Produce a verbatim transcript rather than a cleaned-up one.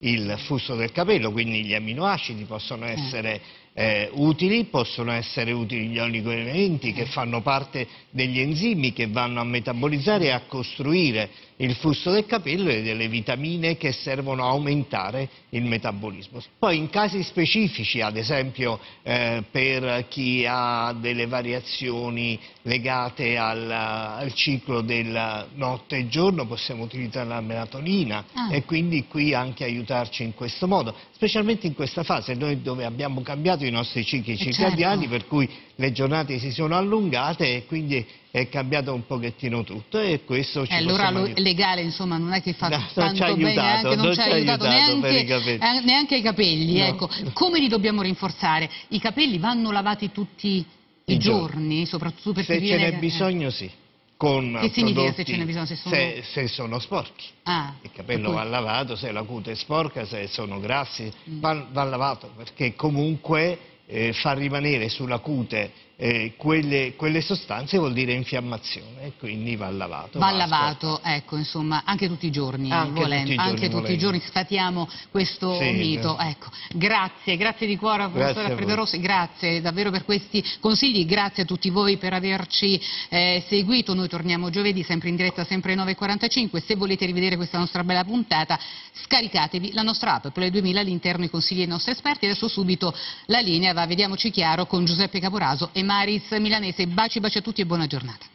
il fusto del capello, quindi gli aminoacidi possono essere eh, utili, possono essere utili gli oligoelementi che fanno parte degli enzimi che vanno a metabolizzare e a costruire il fusto del capello e delle vitamine che servono a aumentare il metabolismo. Poi in casi specifici, ad esempio eh, per chi ha delle variazioni legate al, al ciclo del notte e giorno, possiamo utilizzare la melatonina ah. e quindi qui anche aiutarci in questo modo, specialmente in questa fase, noi dove abbiamo cambiato i nostri cicli circadiani, certo. per cui le giornate si sono allungate e quindi è cambiato un pochettino tutto e questo ci eh, allora lo aiutare. legale insomma non è che fa no, tanto non bene, aiutato, anche non, non ci ha aiutato, aiutato neanche, eh, neanche ai capelli, no. ecco. Come li dobbiamo rinforzare? I capelli vanno lavati tutti i, I giorni, giorni, soprattutto per se chi ce viene... n'è bisogno sì. Con che significa prodotti, se ce n'è bisogno? Se sono, se, se sono sporchi. Ah, il capello cui... va lavato, se la cute è sporca, se sono grassi, mm. va, va lavato perché comunque eh, far rimanere sulla cute eh, quelle, quelle sostanze vuol dire infiammazione e quindi va lavato. Va, va lavato, ecco, insomma, anche tutti i giorni, anche volendo, tutti i giorni, anche tutti volendo. i giorni sfatiamo questo sì, mito. eh. Ecco, grazie, grazie di cuore, professore Alfredo Rossi, grazie davvero per questi consigli, grazie a tutti voi per averci eh, seguito. Noi torniamo giovedì, sempre in diretta, sempre alle nove e quarantacinque. Se volete rivedere questa nostra bella puntata, scaricatevi la nostra app Play duemila, all'interno i consigli dei nostri esperti. Adesso subito la linea va, vediamoci chiaro, con Giuseppe Caporaso e Maris Milanese. Baci baci a tutti e buona giornata.